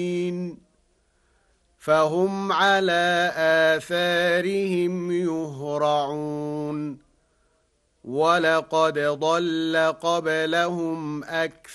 فهم على آثارهم يهرعون ولقد ضل قبلهم أكثر